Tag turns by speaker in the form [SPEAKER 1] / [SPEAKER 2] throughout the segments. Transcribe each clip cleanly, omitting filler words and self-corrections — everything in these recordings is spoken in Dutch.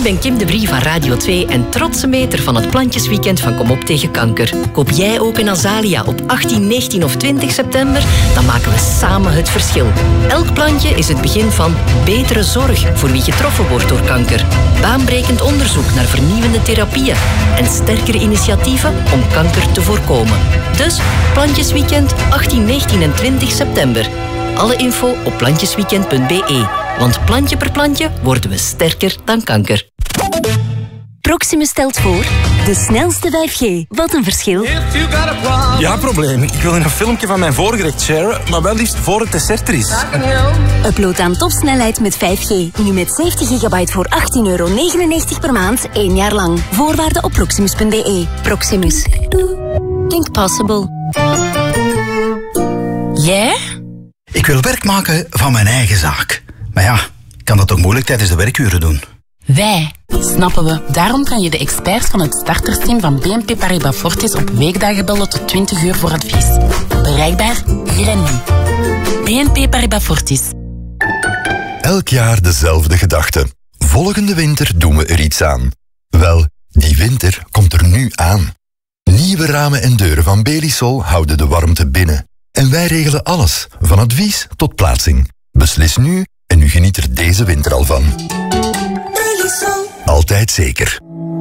[SPEAKER 1] Ik ben Kim de Brie van Radio 2 en trotse meter van het Plantjesweekend van Kom op tegen kanker. Koop jij ook een azalea op 18, 19 of 20 september? Dan maken we samen het verschil. Elk plantje is het begin van betere zorg voor wie getroffen wordt door kanker. Baanbrekend onderzoek naar vernieuwende therapieën en sterkere initiatieven om kanker te voorkomen. Dus Plantjesweekend 18, 19 en 20 september. Alle info op plantjesweekend.be. Want plantje per plantje worden we sterker dan kanker.
[SPEAKER 2] Proximus stelt voor de snelste 5G. Wat een verschil.
[SPEAKER 3] Ja, probleem. Ik wil een filmpje van mijn voorgerecht sharen, maar wel liefst voor het dessert er is.
[SPEAKER 2] Upload aan topsnelheid met 5G. Nu met 70 gigabyte voor €18,99 per maand, 1 jaar lang. Voorwaarden op proximus.be. Proximus. Think possible.
[SPEAKER 4] Jij?
[SPEAKER 5] Ik wil werk maken van mijn eigen zaak. Maar ja, ik kan dat toch moeilijk tijdens de werkuren doen?
[SPEAKER 4] Wij, snappen we. Daarom kan je de experts van het startersteam van BNP Paribas Fortis op weekdagen bellen tot 20 uur voor advies. Bereikbaar hier en nu. BNP Paribas Fortis.
[SPEAKER 6] Elk jaar dezelfde gedachte. Volgende winter doen we er iets aan. Wel, die winter komt er nu aan. Nieuwe ramen en deuren van Belisol houden de warmte binnen. En wij regelen alles, van advies tot plaatsing. Beslis nu en u geniet er deze winter al van. Belisol. Altijd zeker.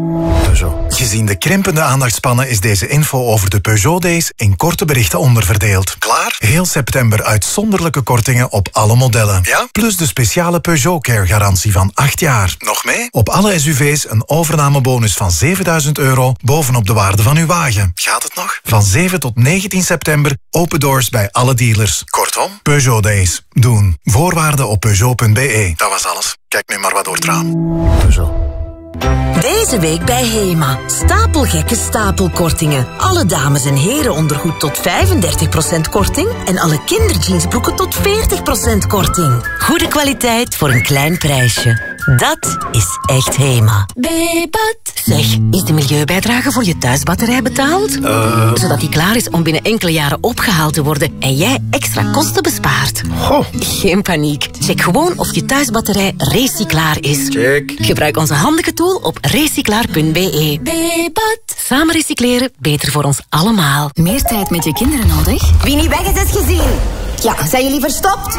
[SPEAKER 7] Gezien de krimpende aandachtspannen is deze info over de Peugeot Days in korte berichten onderverdeeld. Klaar? Heel september uitzonderlijke kortingen op alle modellen. Ja? Plus de speciale Peugeot Care garantie van 8 jaar. Nog mee? Op alle SUV's een overnamebonus van €7.000 bovenop de waarde van uw wagen. Gaat het nog? Van 7 tot 19 september open doors bij alle dealers. Kortom, Peugeot Days. Doen. Voorwaarden op Peugeot.be. Dat was alles. Kijk nu maar wat door het raam. Peugeot.
[SPEAKER 8] Deze week bij HEMA. Stapelgekke stapelkortingen. Alle dames- en herenondergoed tot 35% korting. En alle kinderjeansbroeken tot 40% korting. Goede kwaliteit voor een klein prijsje. Dat is echt HEMA.
[SPEAKER 2] Bebat.
[SPEAKER 8] Zeg, is de milieubijdrage voor je thuisbatterij betaald? Zodat die klaar is om binnen enkele jaren opgehaald te worden en jij extra kosten bespaart. Geen paniek. Check gewoon of je thuisbatterij recyclaar is.
[SPEAKER 3] Check.
[SPEAKER 8] Gebruik onze handige tool op recyclaar.be.
[SPEAKER 2] Bebat.
[SPEAKER 8] Samen recycleren, beter voor ons allemaal.
[SPEAKER 2] Meer tijd met je kinderen nodig?
[SPEAKER 9] Wie niet weg is, is gezien. Ja, zijn jullie verstopt?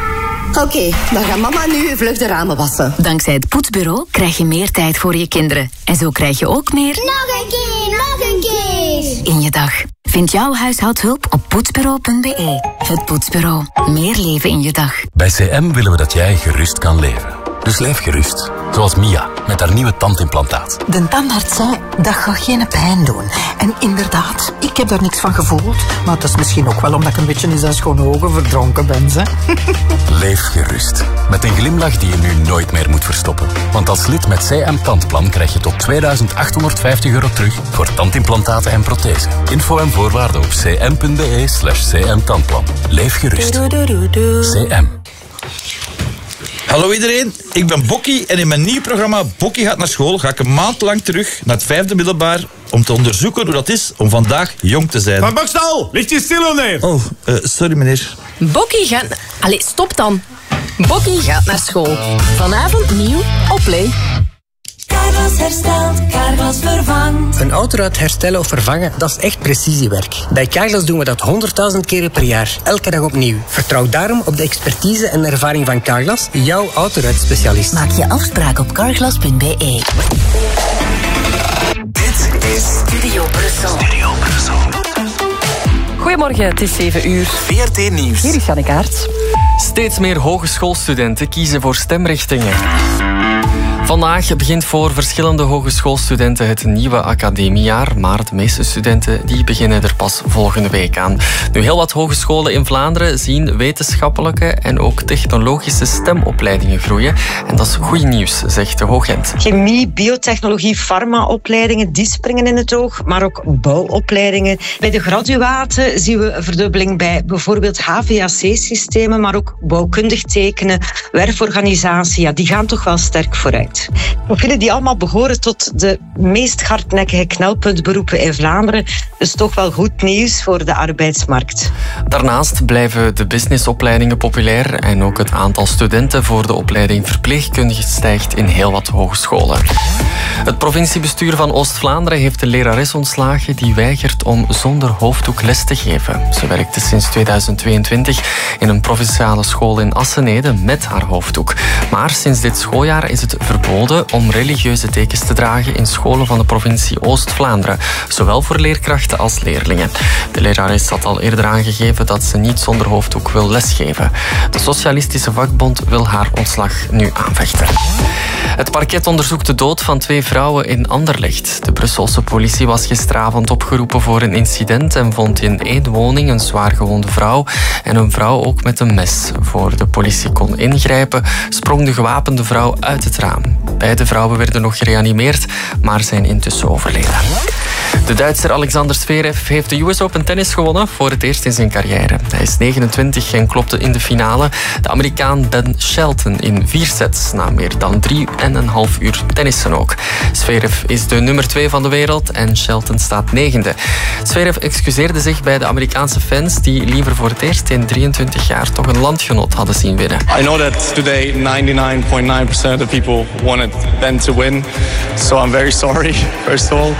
[SPEAKER 9] Oké, dan gaat mama nu vlug de ramen wassen.
[SPEAKER 2] Dankzij het Poetsbureau krijg je meer tijd voor je kinderen. En zo krijg je ook meer...
[SPEAKER 9] Nog een keer, nog een keer.
[SPEAKER 2] ...in je dag. Vind jouw huishoudhulp op poetsbureau.be. Het Poetsbureau. Meer leven in je dag.
[SPEAKER 10] Bij CM willen we dat jij gerust kan leven. Dus leef gerust. Zoals Mia, met haar nieuwe tandimplantaat.
[SPEAKER 11] De tandarts zei, dat gaat geen pijn doen. En inderdaad, ik heb daar niks van gevoeld. Maar het is misschien ook wel omdat ik een beetje in zijn schone ogen verdronken ben. Ze.
[SPEAKER 10] Leef gerust. Met een glimlach die je nu nooit meer moet verstoppen. Want als lid met CM Tandplan krijg je tot €2.850 terug voor tandimplantaten en prothesen. Info en voorwaarden op cm.be/cmtandplan. Leef gerust. CM.
[SPEAKER 3] Hallo iedereen, ik ben Bokkie en in mijn nieuw programma Bokkie gaat naar school ga ik een maand lang terug naar het 5e middelbaar om te onderzoeken hoe dat is om vandaag jong te zijn.
[SPEAKER 12] Van Bokstal, ligt je stil of nee?
[SPEAKER 3] Oh, sorry meneer.
[SPEAKER 4] Bokkie gaat... Allee, stop dan. Bokkie gaat naar school. Vanavond nieuw op Play.
[SPEAKER 13] Carglass herstelt, Carglass vervangt.
[SPEAKER 14] Een autoruit herstellen of vervangen, dat is echt precisiewerk. Bij Carglass doen we dat 100.000 keren per jaar, elke dag opnieuw. Vertrouw daarom op de expertise en ervaring van Carglass, jouw autoruitspecialist.
[SPEAKER 8] Maak je afspraak op carglass.be.
[SPEAKER 13] Dit is Studio Brussel.
[SPEAKER 15] Goedemorgen, het is 7 uur.
[SPEAKER 16] VRT Nieuws.
[SPEAKER 15] Hier is Janneke Aerts.
[SPEAKER 16] Steeds meer hogeschoolstudenten kiezen voor stemrichtingen. Vandaag begint voor verschillende hogeschoolstudenten het nieuwe academiejaar, maar de meeste studenten die beginnen er pas volgende week aan. Nu, heel wat hogescholen in Vlaanderen zien wetenschappelijke en ook technologische stemopleidingen groeien. En dat is goed nieuws, zegt de Hoogent.
[SPEAKER 17] Chemie, biotechnologie, farmaopleidingen, die springen in het oog, maar ook bouwopleidingen. Bij de graduaten zien we een verdubbeling bij bijvoorbeeld HVAC-systemen, maar ook bouwkundig tekenen, werforganisatie. Ja, die gaan toch wel sterk vooruit. arbeid. Profielen die allemaal behoren tot de meest hardnekkige knelpuntberoepen in Vlaanderen. Dus toch wel goed nieuws voor de arbeidsmarkt.
[SPEAKER 16] Daarnaast blijven de businessopleidingen populair en ook het aantal studenten voor de opleiding verpleegkundige stijgt in heel wat hogescholen. Het provinciebestuur van Oost-Vlaanderen heeft een lerares ontslagen die weigert om zonder hoofddoek les te geven. Ze werkte sinds 2022 in een provinciale school in Assenede met haar hoofddoek. Maar sinds dit schooljaar is het verboden om religieuze tekens te dragen in scholen van de provincie Oost-Vlaanderen, zowel voor leerkrachten als leerlingen. De lerares had al eerder aangegeven dat ze niet zonder hoofddoek wil lesgeven. De Socialistische Vakbond wil haar ontslag nu aanvechten. Het parket onderzoekt de dood van 2 vrouwen in Anderlecht. De Brusselse politie was gisteravond opgeroepen voor een incident en vond in 1 woning een zwaargewonde vrouw en een vrouw ook met een mes. Voor de politie kon ingrijpen, sprong de gewapende vrouw uit het raam. Beide vrouwen werden nog gereanimeerd, maar zijn intussen overleden. De Duitser Alexander Zverev heeft de US Open tennis gewonnen voor het eerst in zijn carrière. Hij is 29 en klopte in de finale de Amerikaan Ben Shelton in 4 sets na meer dan 3,5 uur tennissen ook. Zverev is de nummer 2 van de wereld en Shelton staat 9e. Zverev excuseerde zich bij de Amerikaanse fans die liever voor het eerst in 23 jaar toch een landgenoot hadden zien winnen.
[SPEAKER 18] I know that today 99.9% of the people wanted Ben to win, so I'm very sorry, first of all.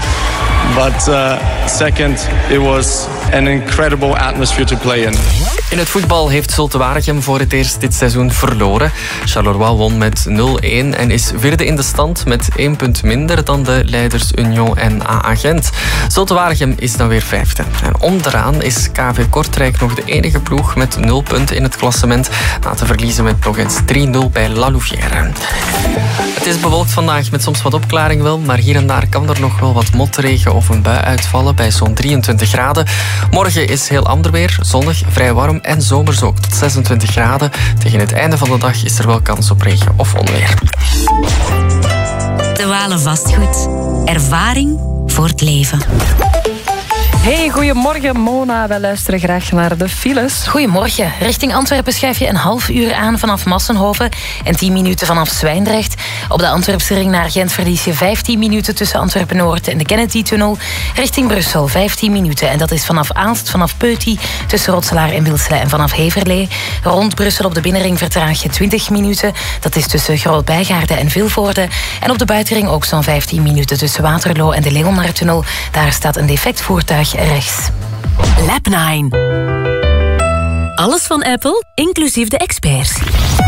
[SPEAKER 18] But second, it was an incredible atmosphere to play in.
[SPEAKER 16] In het voetbal heeft Zulte Waregem voor het eerst dit seizoen verloren. Charleroi won met 0-1 en is 4e in de stand met 1 punt minder dan de leiders Union en AA Gent. Zulte Waregem is dan weer 5e. En onderaan is KV Kortrijk nog de enige ploeg met 0 punten in het klassement, na te verliezen met nog eens 3-0 bij La Louvière. Het is bewolkt vandaag met soms wat opklaring wel, maar hier en daar kan er nog wel wat motregen of een bui uitvallen bij zo'n 23 graden. Morgen is heel ander weer, zonnig, vrij warm en zomers ook tot 26 graden. Tegen het einde van de dag is er wel kans op regen of onweer.
[SPEAKER 2] De Walen Vastgoed. Ervaring voor het leven.
[SPEAKER 15] Hey, goedemorgen Mona. Wij luisteren graag naar de files.
[SPEAKER 19] Goedemorgen. Richting Antwerpen schuif je een half uur aan vanaf Massenhoven en 10 minuten vanaf Zwijndrecht. Op de Antwerpse ring naar Gent verlies je 15 minuten tussen Antwerpen-Noord en de Kennedy-tunnel. Richting Brussel 15 minuten en dat is vanaf Aalst, vanaf Peuty, tussen Rotselaar en Wilsele en vanaf Heverlee. Rond Brussel op de binnenring vertraag je 20 minuten. Dat is tussen Groot-Bijgaarden en Vilvoorde. En op de buitenring ook zo'n 15 minuten tussen Waterloo en de Leonardtunnel. Daar staat een defect voertuig rechts.
[SPEAKER 2] Lab 9. Alles van Apple, inclusief de experts.